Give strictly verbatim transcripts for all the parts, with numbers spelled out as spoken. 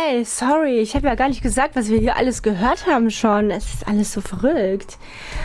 Hey, sorry, ich habe ja gar nicht gesagt, was wir hier alles gehört haben schon. Es ist alles so verrückt.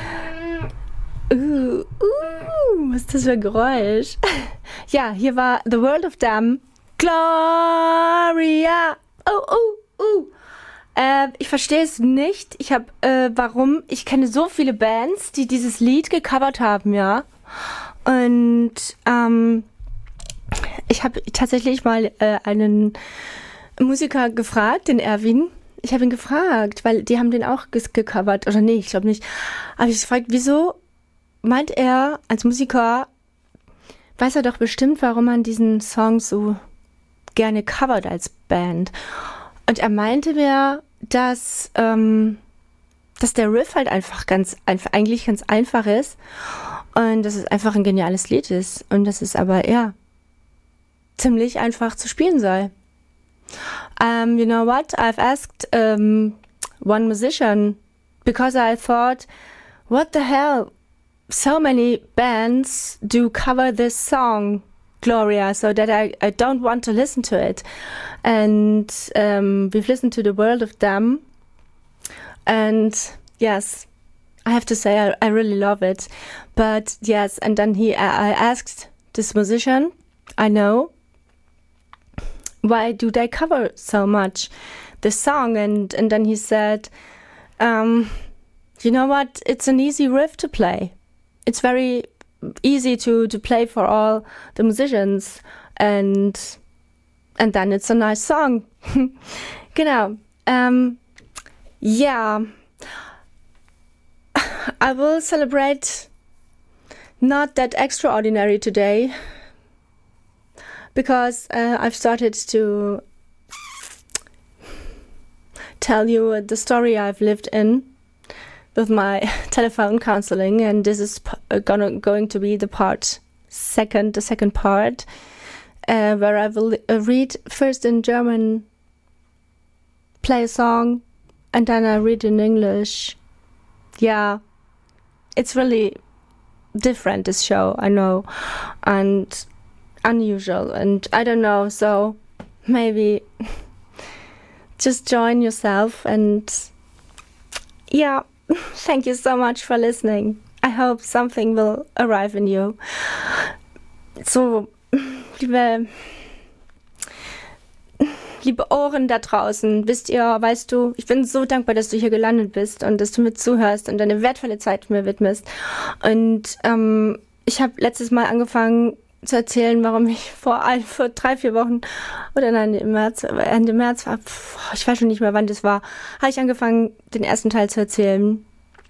Uh, uh, was ist das für ein Geräusch? Ja, hier war The World of Damn. Gloria. Oh, oh, oh. Äh, ich verstehe es nicht. Ich habe, äh, warum? Ich kenne so viele Bands, die dieses Lied gecovert haben, ja. Und, ähm, ich habe tatsächlich mal äh, einen Musiker gefragt, den Erwin. Ich habe ihn gefragt, weil die haben den auch ges- gecovert. Oder nee, ich glaube nicht. Aber ich gefragt, wieso meint er als Musiker, weiß er doch bestimmt, warum man diesen Song so gerne covert als Band. Und er meinte mir, dass, ähm, dass der Riff halt einfach ganz, einfach, eigentlich ganz einfach ist. Und dass es einfach ein geniales Lied ist. Und dass es aber, ja, ziemlich einfach zu spielen sei. Um, you know what? I've asked um, one musician because I thought, what the hell? So many bands do cover this song, Gloria, so that I, I don't want to listen to it. And um, we've listened to The World of Damn. And yes, I have to say I, I really love it. But yes, and then he, I, I asked this musician, I know, why do they cover so much this song? And, and then he said, um, you know what? It's an easy riff to play. It's very easy to, to play for all the musicians. And, and then it's a nice song. Genau. Um, yeah. I will celebrate not that extraordinary today. Because uh, I've started to tell you the story I've lived in with my telephone counseling, and this is p- gonna going to be the part second, the second part, uh, where I will uh, read first in German, play a song, and then I read in English. Yeah, it's really different, this show, I know, and unusual, and I don't know, so maybe just join yourself. And yeah, thank you so much for listening. I hope something will arrive in you. So, liebe liebe Ohren da draußen, wisst ihr, weißt du, ich bin so dankbar, dass du hier gelandet bist und dass du mir zuhörst und deine wertvolle Zeit mir widmest. Und ähm, ich habe letztes Mal angefangen zu erzählen, warum ich vor, ein, vor drei, vier Wochen oder nein, im März, Ende März, ich weiß schon nicht mehr, wann das war, habe ich angefangen, den ersten Teil zu erzählen.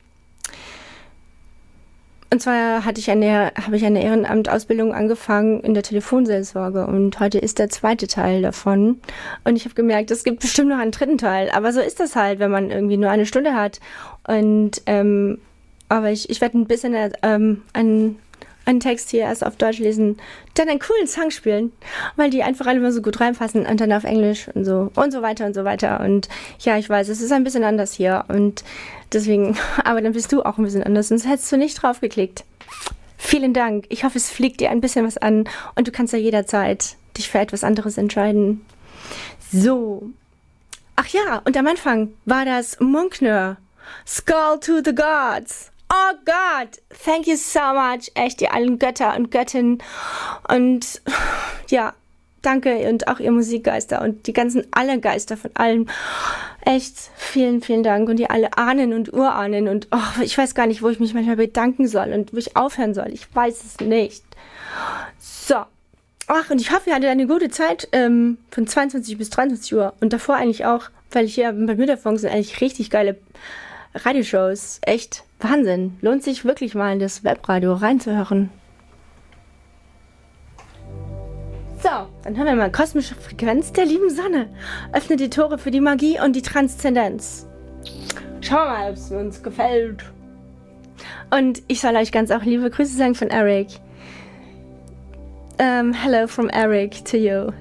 Und zwar hatte ich eine, habe ich eine Ehrenamtausbildung angefangen in der Telefonseelsorge und heute ist der zweite Teil davon. Und ich habe gemerkt, es gibt bestimmt noch einen dritten Teil, aber so ist das halt, wenn man irgendwie nur eine Stunde hat. Und ähm, aber ich, ich werde ein bisschen ähm, einen einen Text hier erst auf Deutsch lesen, dann einen coolen Song spielen, weil die einfach alle immer so gut reinpassen und dann auf Englisch und so und so weiter und so weiter. Und ja, ich weiß, es ist ein bisschen anders hier und deswegen, aber dann bist du auch ein bisschen anders, sonst hättest du nicht drauf geklickt. Vielen Dank. Ich hoffe, es fliegt dir ein bisschen was an und du kannst ja jederzeit dich für etwas anderes entscheiden. So. Ach ja, und am Anfang war das Munkner. Skull to the Gods. Oh Gott, thank you so much, echt, ihr allen Götter und Göttinnen und ja, danke und auch ihr Musikgeister und die ganzen alle Geister von allem, echt, vielen, vielen Dank und ihr alle Ahnen und Urahnen und oh, ich weiß gar nicht, wo ich mich manchmal bedanken soll und wo ich aufhören soll, ich weiß es nicht. So, ach und ich hoffe, ihr hattet eine gute Zeit ähm, von zweiundzwanzig bis dreiundzwanzig Uhr und davor eigentlich auch, weil hier bei Mütterfunk sind eigentlich richtig geile Radioshows, echt Wahnsinn. Lohnt sich wirklich mal in das Webradio reinzuhören. So, dann hören wir mal kosmische Frequenz der lieben Sonne. Öffne die Tore für die Magie und die Transzendenz. Schauen wir mal, ob es uns gefällt. Und ich soll euch ganz auch liebe Grüße sagen von Eric. Um, hello from Eric to you.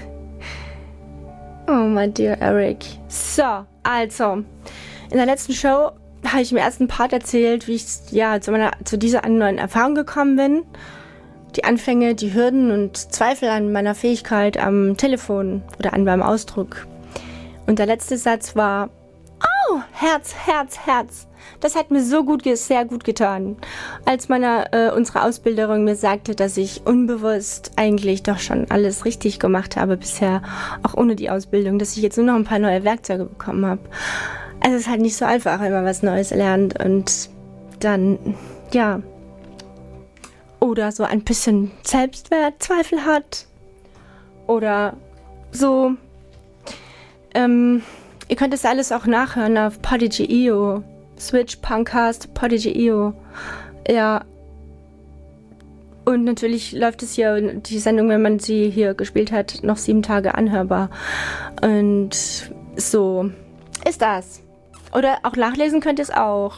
Oh, my dear Eric. So, also, in der letzten Show habe ich im ersten Part erzählt, wie ich ja zu meiner zu dieser neuen Erfahrung gekommen bin. Die Anfänge, die Hürden und Zweifel an meiner Fähigkeit am Telefon oder an meinem Ausdruck. Und der letzte Satz war, oh, Herz, Herz, Herz. Das hat mir so gut, sehr gut getan. Als meine, äh, unsere Ausbilderin mir sagte, dass ich unbewusst eigentlich doch schon alles richtig gemacht habe bisher, auch ohne die Ausbildung, dass ich jetzt nur noch ein paar neue Werkzeuge bekommen habe. Also es ist halt nicht so einfach, wenn man was Neues lernt und dann, ja, oder so ein bisschen Selbstwertzweifel hat oder so. Ähm, ihr könnt das alles auch nachhören auf Podigy punkt io. Switch, Punkcast, Podigy punkt io. Ja. Und natürlich läuft es hier, die Sendung, wenn man sie hier gespielt hat, noch sieben Tage anhörbar. Und so ist das. Oder auch nachlesen könnt ihr es auch.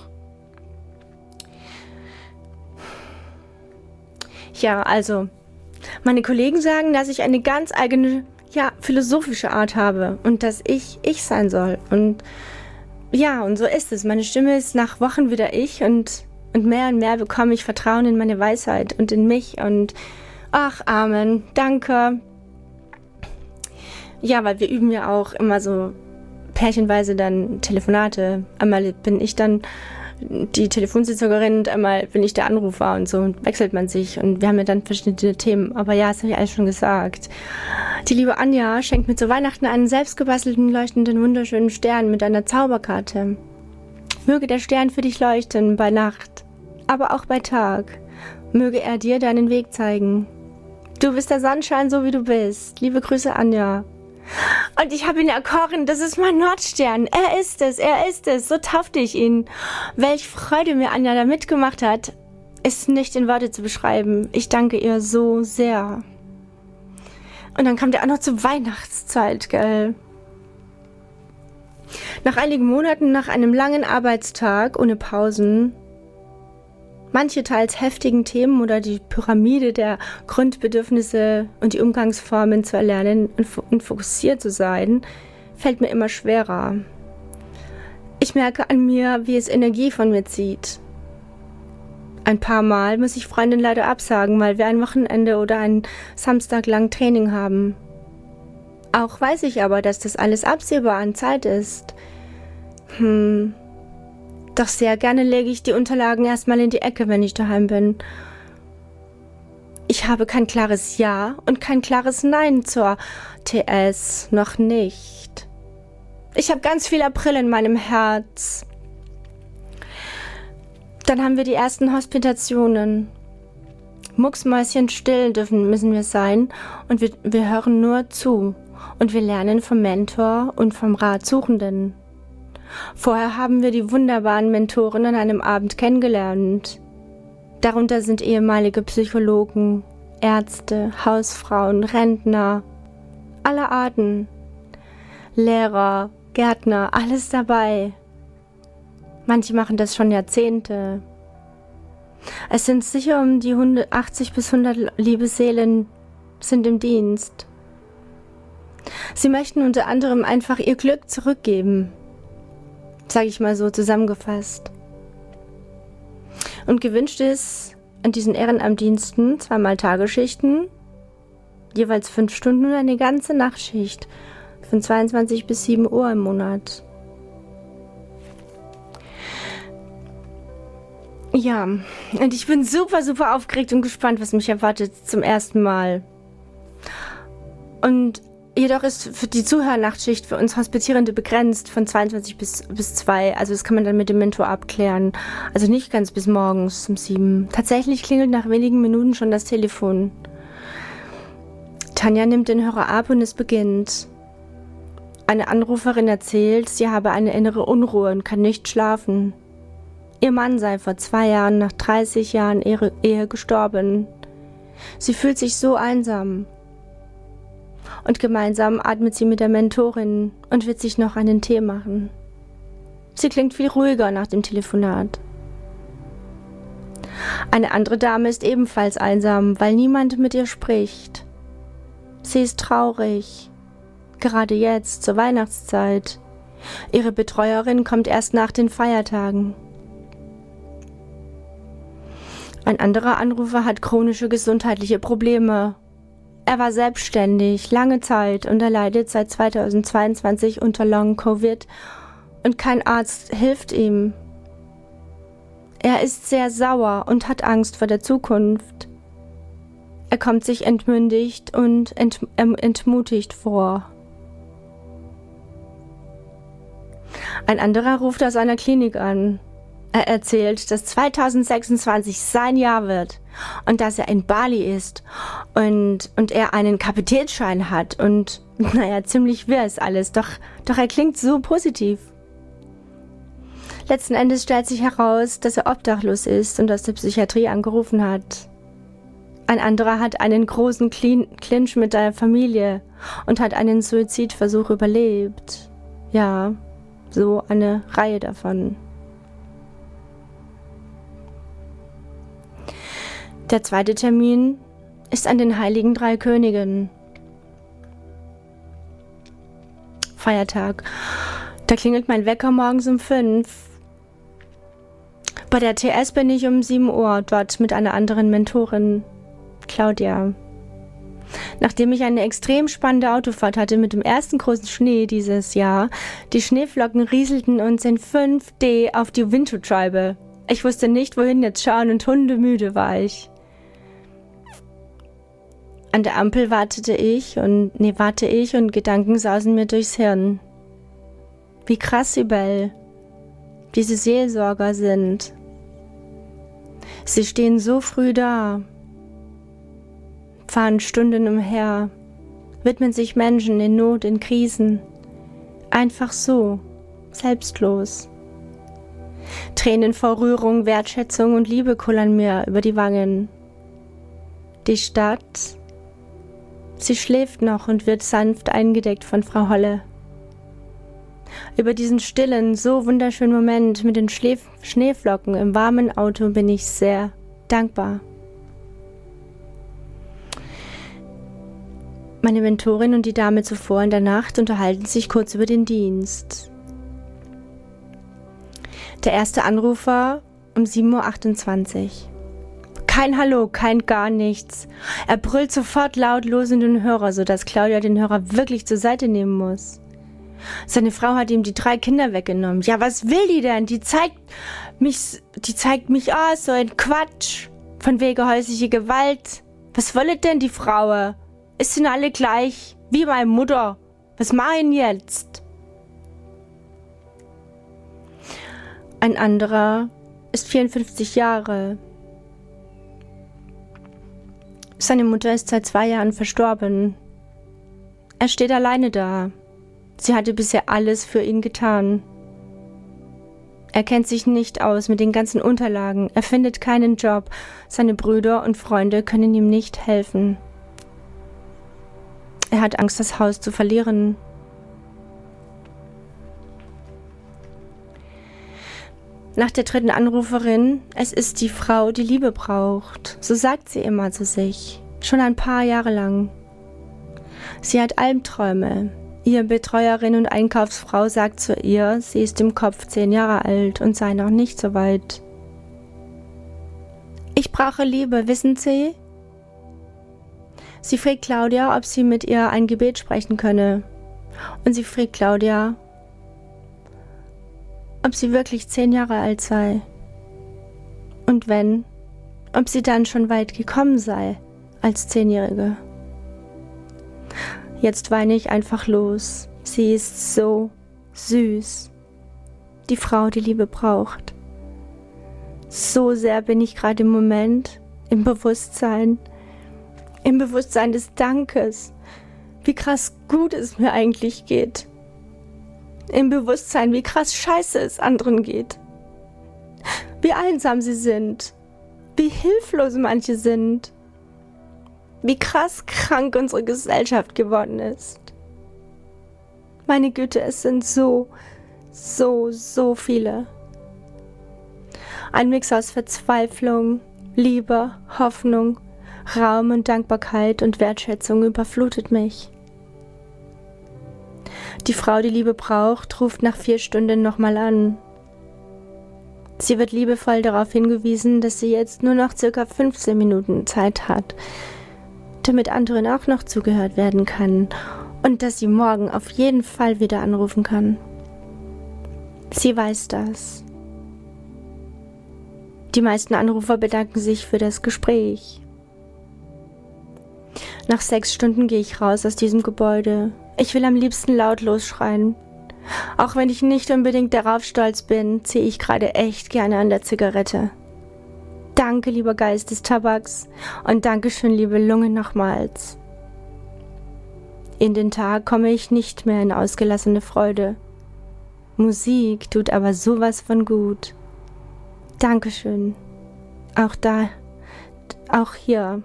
Ja, also, meine Kollegen sagen, dass ich eine ganz eigene, ja, philosophische Art habe und dass ich ich sein soll. Und ja, und so ist es. Meine Stimme ist nach Wochen wieder ich und, und mehr und mehr bekomme ich Vertrauen in meine Weisheit und in mich und ach, Amen, danke. Ja, weil wir üben ja auch immer so pärchenweise dann Telefonate. Einmal bin ich dann die Telefonsitzerin und einmal bin ich der Anrufer und so und wechselt man sich und wir haben ja dann verschiedene Themen. Aber ja, das habe ich alles schon gesagt. Die liebe Anja schenkt mir zu Weihnachten einen selbstgebastelten, leuchtenden, wunderschönen Stern mit einer Zauberkarte. Möge der Stern für dich leuchten bei Nacht, aber auch bei Tag. Möge er dir deinen Weg zeigen. Du bist der Sonnenschein, so wie du bist. Liebe Grüße, Anja. Und ich habe ihn erkoren, das ist mein Nordstern. Er ist es, er ist es, so taufte ich ihn. Welch Freude mir Anja da mitgemacht hat, ist nicht in Worte zu beschreiben. Ich danke ihr so sehr. Und dann kam der auch noch zur Weihnachtszeit, gell? Nach einigen Monaten, nach einem langen Arbeitstag ohne Pausen, manche teils heftigen Themen oder die Pyramide der Grundbedürfnisse und die Umgangsformen zu erlernen und fokussiert zu sein, fällt mir immer schwerer. Ich merke an mir, wie es Energie von mir zieht. Ein paar Mal muss ich Freundin leider absagen, weil wir ein Wochenende oder einen Samstag lang Training haben. Auch weiß ich aber, dass das alles absehbar an Zeit ist. Hm... Doch sehr gerne lege ich die Unterlagen erstmal in die Ecke, wenn ich daheim bin. Ich habe kein klares Ja und kein klares Nein zur T S. Noch nicht. Ich habe ganz viel April in meinem Herz. Dann haben wir die ersten Hospitationen. Mucksmäuschenstill dürfen müssen wir sein und wir, wir hören nur zu. Und wir lernen vom Mentor und vom Ratsuchenden. Vorher haben wir die wunderbaren Mentoren an einem Abend kennengelernt. Darunter sind ehemalige Psychologen, Ärzte, Hausfrauen, Rentner, aller Arten, Lehrer, Gärtner, alles dabei. Manche machen das schon Jahrzehnte. Es sind sicher um die achtzig bis hundert liebe Seelen sind im Dienst. Sie möchten unter anderem einfach ihr Glück zurückgeben. Sage ich mal so zusammengefasst. Und gewünscht ist an diesen Ehrenamtdiensten zweimal Tagesschichten, jeweils fünf Stunden und eine ganze Nachtschicht von zweiundzwanzig bis sieben Uhr im Monat. Ja, und ich bin super, super aufgeregt und gespannt, was mich erwartet zum ersten Mal. Und jedoch ist für die Zuhörnachtschicht für uns Hospitierende begrenzt von zweiundzwanzig bis, bis zwei. Also das kann man dann mit dem Mentor abklären. Also nicht ganz bis morgens um sieben. Tatsächlich klingelt nach wenigen Minuten schon das Telefon. Tanja nimmt den Hörer ab und es beginnt. Eine Anruferin erzählt, sie habe eine innere Unruhe und kann nicht schlafen. Ihr Mann sei vor zwei Jahren nach dreißig Jahren Ehe, Ehe gestorben. Sie fühlt sich so einsam. Und gemeinsam atmet sie mit der Mentorin und wird sich noch einen Tee machen. Sie klingt viel ruhiger nach dem Telefonat. Eine andere Dame ist ebenfalls einsam, weil niemand mit ihr spricht. Sie ist traurig, gerade jetzt zur Weihnachtszeit. Ihre Betreuerin kommt erst nach den Feiertagen. Ein anderer Anrufer hat chronische gesundheitliche Probleme Er war selbstständig, lange Zeit, und er leidet seit zweitausendzweiundzwanzig unter Long-Covid und kein Arzt hilft ihm. Er ist sehr sauer und hat Angst vor der Zukunft. Er kommt sich entmündigt und ent, ähm, entmutigt vor. Ein anderer ruft aus einer Klinik an. Er erzählt, dass zweitausendsechsundzwanzig sein Jahr wird und dass er in Bali ist und, und er einen Kapitänsschein hat und, naja, ziemlich wirr ist alles, doch, doch er klingt so positiv. Letzten Endes stellt sich heraus, dass er obdachlos ist und aus der Psychiatrie angerufen hat. Ein anderer hat einen großen Clinch mit der Familie und hat einen Suizidversuch überlebt. Ja, so eine Reihe davon. Der zweite Termin ist an den Heiligen Drei Königen. Feiertag. Da klingelt mein Wecker morgens um fünf. Bei der T S bin ich um sieben Uhr dort mit einer anderen Mentorin, Claudia. Nachdem ich eine extrem spannende Autofahrt hatte mit dem ersten großen Schnee dieses Jahr, die Schneeflocken rieselten uns in fünf D auf die Windschutzscheibe. Ich wusste nicht, wohin jetzt schauen und hundemüde war ich. An der Ampel wartete ich und, nee, warte ich und Gedanken sausen mir durchs Hirn. Wie krass, Sibel, diese Seelsorger sind. Sie stehen so früh da, fahren Stunden umher, widmen sich Menschen in Not, in Krisen. Einfach so, selbstlos. Tränen vor Rührung, Wertschätzung und Liebe kullern mir über die Wangen. Die Stadt, sie schläft noch und wird sanft eingedeckt von Frau Holle. Über diesen stillen, so wunderschönen Moment mit den Schläf- Schneeflocken im warmen Auto bin ich sehr dankbar. Meine Mentorin und die Dame zuvor in der Nacht unterhalten sich kurz über den Dienst. Der erste Anrufer um sieben Uhr achtundzwanzig. Kein Hallo, kein gar nichts. Er brüllt sofort laut los in den Hörer, sodass Claudia den Hörer wirklich zur Seite nehmen muss. Seine Frau hat ihm die drei Kinder weggenommen. Ja, was will die denn? Die zeigt mich, die zeigt mich aus, so ein Quatsch. Von wegen häusliche Gewalt. Was wolle denn die Frau? Es sind alle gleich, wie meine Mutter. Was mach ich jetzt? Ein anderer ist vierundfünfzig Jahre. Seine Mutter ist seit zwei Jahren verstorben. Er steht alleine da. Sie hatte bisher alles für ihn getan. Er kennt sich nicht aus mit den ganzen Unterlagen. Er findet keinen Job. Seine Brüder und Freunde können ihm nicht helfen. Er hat Angst, das Haus zu verlieren. Nach der dritten Anruferin, es ist die Frau, die Liebe braucht. So sagt sie immer zu sich. Schon ein paar Jahre lang. Sie hat Albträume. Ihre Betreuerin und Einkaufsfrau sagt zu ihr, sie ist im Kopf zehn Jahre alt und sei noch nicht so weit. Ich brauche Liebe, wissen Sie? Sie fragt Claudia, ob sie mit ihr ein Gebet sprechen könne. Und sie fragt Claudia, ob sie wirklich zehn Jahre alt sei. Und wenn, ob sie dann schon weit gekommen sei als Zehnjährige. Jetzt weine ich einfach los. Sie ist so süß. Die Frau, die Liebe braucht. So sehr bin ich gerade im Moment im Bewusstsein, im Bewusstsein des Dankes, wie krass gut es mir eigentlich geht. Im Bewusstsein, wie krass scheiße es anderen geht. Wie einsam sie sind. Wie hilflos manche sind. Wie krass krank unsere Gesellschaft geworden ist. Meine Güte, es sind so, so, so viele. Ein Mix aus Verzweiflung, Liebe, Hoffnung, Raum und Dankbarkeit und Wertschätzung überflutet mich. Die Frau, die Liebe braucht, ruft nach vier Stunden nochmal an. Sie wird liebevoll darauf hingewiesen, dass sie jetzt nur noch circa fünfzehn Minuten Zeit hat. damit anderen auch noch zugehört werden kann und dass sie morgen auf jeden Fall wieder anrufen kann. Sie weiß das. Die meisten Anrufer bedanken sich für das Gespräch. Nach sechs Stunden gehe ich raus aus diesem Gebäude. Ich will am liebsten lautlos schreien. Auch wenn ich nicht unbedingt darauf stolz bin, ziehe ich gerade echt gerne an der Zigarette. Danke, lieber Geist des Tabaks, und Dankeschön, liebe Lunge, nochmals. In den Tag komme ich nicht mehr in ausgelassene Freude. Musik tut aber sowas von gut. Dankeschön. Auch da, auch hier.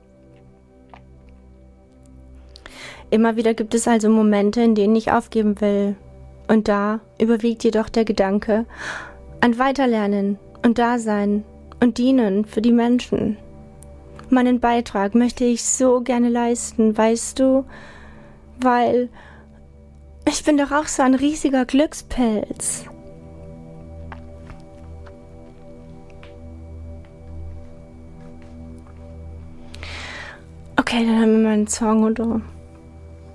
Immer wieder gibt es also Momente, in denen ich aufgeben will. Und da überwiegt jedoch der Gedanke an Weiterlernen und Dasein und Dienen für die Menschen. Meinen Beitrag möchte ich so gerne leisten, weißt du? Weil ich bin doch auch so ein riesiger Glückspilz. Okay, dann haben wir mal einen Song, oder?